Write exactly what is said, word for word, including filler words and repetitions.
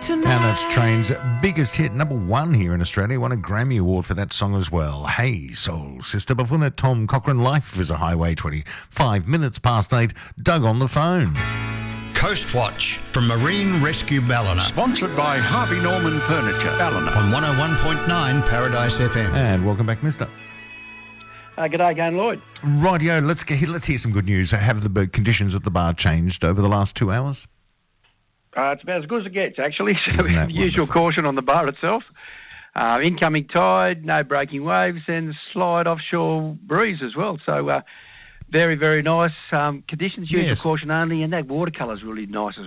tonight. And that's Train's biggest hit, number one here in Australia. Won a Grammy Award for that song as well. Hey, Soul Sister. Before that, Tom Cochrane, Life is a Highway. twenty-five minutes past eight. Doug on the phone. Coast Watch from Marine Rescue Ballina. Sponsored by Harvey Norman Furniture, Ballina. On one oh one point nine Paradise F M. And welcome back, mister. Uh, g'day, Gun Lloyd. Rightio, let's get, let's hear some good news. Have the conditions at the bar changed over the last two hours? Uh, it's about as good as it gets, actually. So Isn't that usual wonderful? caution on the bar itself. Uh, incoming tide, no breaking waves, and slight offshore breeze as well. So uh, very, very nice um, conditions. Usual Yes. caution only, and that watercolour's really nice as